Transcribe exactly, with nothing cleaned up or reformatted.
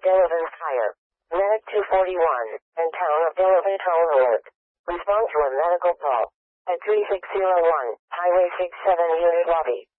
Delavan Fire. Medic two forty-one, and Town of Delavan Toll Road. Respond to a medical call at three six zero one, Highway six seven Unit Lobby.